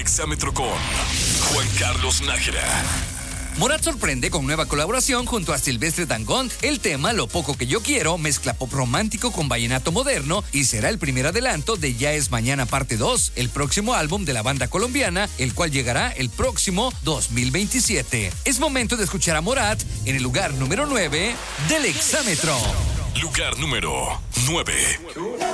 Exámetro con Juan Carlos Nájera. Morat sorprende con nueva colaboración junto a Silvestre Dangond. El tema Lo Poco Que Yo Quiero mezcla pop romántico con vallenato moderno y será el primer adelanto de Ya Es Mañana Parte 2, el próximo álbum de la banda colombiana, el cual llegará el próximo 2027. Es momento de escuchar a Morat en el lugar número 9 del Exámetro. Lugar número 9.